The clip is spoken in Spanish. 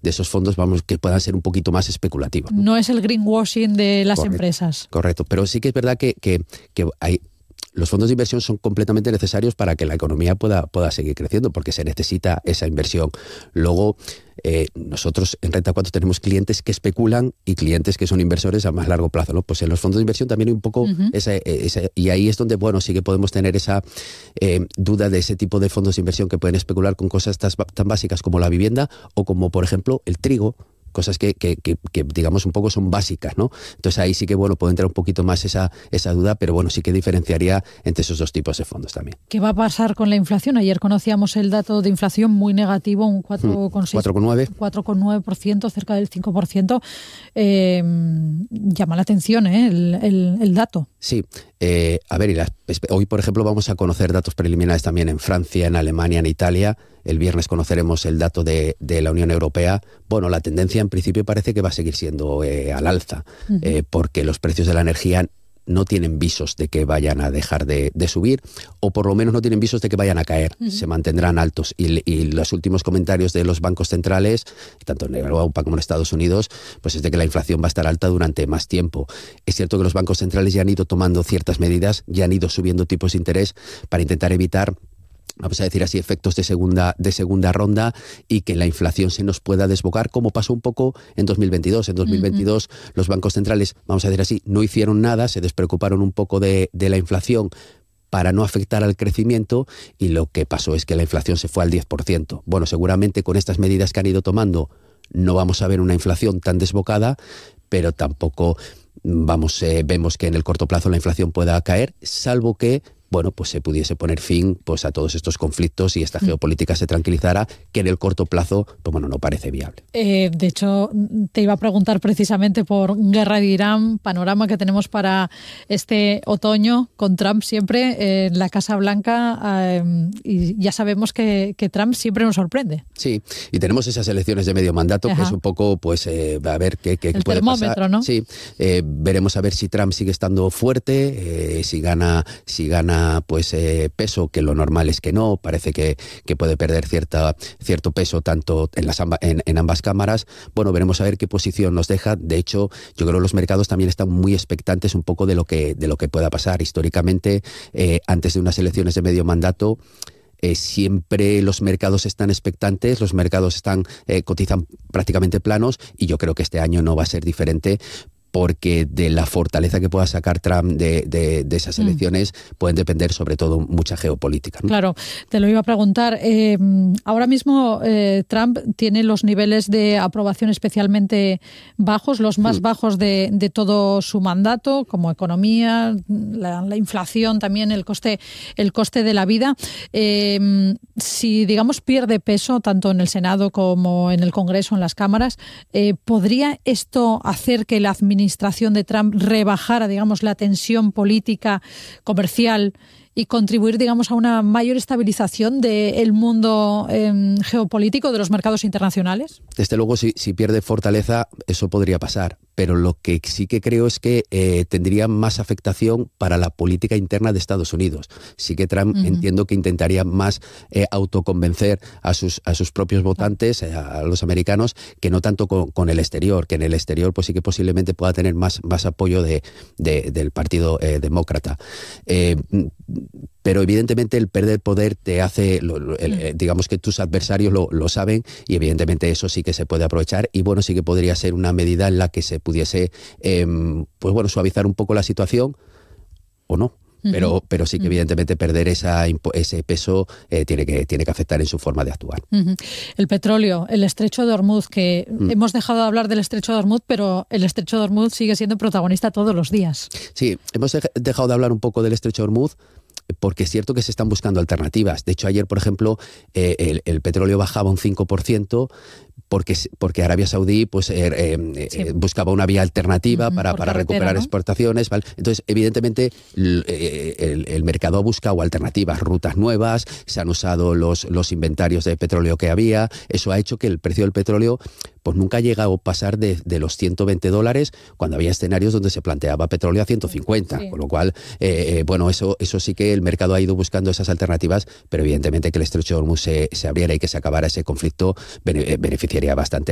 esos fondos, vamos, que puedan ser un poquito más especulativos. No es el greenwashing de las empresas. Correcto, pero sí que es verdad que hay... Los fondos de inversión son completamente necesarios para que la economía pueda seguir creciendo, porque se necesita esa inversión. Luego, nosotros en Renta 4 tenemos clientes que especulan y clientes que son inversores a más largo plazo, ¿no? Pues en los fondos de inversión también hay un poco y ahí es donde, bueno, sí que podemos tener esa duda de ese tipo de fondos de inversión que pueden especular con cosas tan básicas como la vivienda o como, por ejemplo, el trigo. Cosas que digamos un poco son básicas, ¿no? Entonces ahí sí que, bueno, puede entrar un poquito más esa duda, pero bueno, sí que diferenciaría entre esos dos tipos de fondos también. ¿Qué va a pasar con la inflación? Ayer conocíamos el dato de inflación muy negativo, un 4,9%, cerca del 5%. Llama la atención el dato. Sí. A ver, hoy, por ejemplo, vamos a conocer datos preliminares también en Francia, en Alemania, en Italia. El viernes conoceremos el dato de la Unión Europea. Bueno, la tendencia en principio parece que va a seguir siendo al alza, porque los precios de la energía no tienen visos de que vayan a dejar de subir, o por lo menos no tienen visos de que vayan a caer, se mantendrán altos. Y los últimos comentarios de los bancos centrales, tanto en Europa como en Estados Unidos, pues es de que la inflación va a estar alta durante más tiempo. Es cierto que los bancos centrales ya han ido tomando ciertas medidas, ya han ido subiendo tipos de interés para intentar evitar, vamos a decir así, efectos de segunda ronda y que la inflación se nos pueda desbocar, como pasó un poco en 2022. En 2022 los bancos centrales, vamos a decir así, no hicieron nada, se despreocuparon un poco de la inflación para no afectar al crecimiento, y lo que pasó es que la inflación se fue al 10%. Bueno, seguramente con estas medidas que han ido tomando no vamos a ver una inflación tan desbocada, pero tampoco vemos que en el corto plazo la inflación pueda caer, salvo que, bueno, pues se pudiese poner fin, pues, a todos estos conflictos y esta geopolítica se tranquilizara, que en el corto plazo, pues bueno, no parece viable. De hecho, te iba a preguntar precisamente por guerra de Irán, panorama que tenemos para este otoño, con Trump siempre en la Casa Blanca, y ya sabemos que Trump siempre nos sorprende. Sí, y tenemos esas elecciones de medio mandato, que es un poco, pues, a ver qué puede pasar, ¿no? Sí, veremos a ver si Trump sigue estando fuerte, si gana pues peso, que lo normal es que no, parece que puede perder cierto peso tanto en ambas cámaras. Bueno, veremos a ver qué posición nos deja. De hecho, yo creo que los mercados también están muy expectantes un poco de lo que pueda pasar. Históricamente, antes de unas elecciones de medio mandato, siempre los mercados están expectantes, los mercados cotizan prácticamente planos, y yo creo que este año no va a ser diferente, porque de la fortaleza que pueda sacar Trump de esas elecciones pueden depender sobre todo mucha geopolítica, ¿no? Claro, te lo iba a preguntar. Ahora mismo Trump tiene los niveles de aprobación especialmente bajos, los más bajos de todo su mandato, como economía, la inflación, también el coste de la vida. Si, digamos, pierde peso tanto en el Senado como en el Congreso, en las cámaras, ¿podría esto hacer que la administración de Trump rebajara, digamos, la tensión política, comercial, y contribuir, digamos, a una mayor estabilización del mundo geopolítico, de los mercados internacionales? Desde luego, si pierde fortaleza, eso podría pasar. Pero lo que sí que creo es que tendría más afectación para la política interna de Estados Unidos. Sí que Trump entiendo que intentaría más autoconvencer a sus propios votantes, a los americanos, que no tanto con el exterior, que en el exterior pues sí que posiblemente pueda tener más apoyo del Partido Demócrata. Pero evidentemente el perder poder te hace, digamos que tus adversarios lo saben, y evidentemente eso sí que se puede aprovechar, y bueno, sí que podría ser una medida en la que se pudiese pues bueno, suavizar un poco la situación, o no. Pero sí que evidentemente perder ese peso tiene que afectar en su forma de actuar. El petróleo, el estrecho de Hormuz, que hemos dejado de hablar del estrecho de Hormuz, pero el estrecho de Hormuz sigue siendo protagonista todos los días. Sí, hemos dejado de hablar un poco del estrecho de Hormuz, porque es cierto que se están buscando alternativas. De hecho, ayer, por ejemplo, el petróleo bajaba un 5%, porque Arabia Saudí pues buscaba una vía alternativa para recuperar, ¿no?, exportaciones, ¿vale? Entonces, evidentemente, el mercado ha buscado alternativas, rutas nuevas, se han usado los inventarios de petróleo que había. Eso ha hecho que el precio del petróleo pues nunca ha llegado a pasar de los $120, cuando había escenarios donde se planteaba petróleo a 150, sí. Con lo cual, bueno, eso sí que el mercado ha ido buscando esas alternativas, pero evidentemente que el estrecho de Hormuz se abriera y que se acabara ese conflicto beneficiaría bastante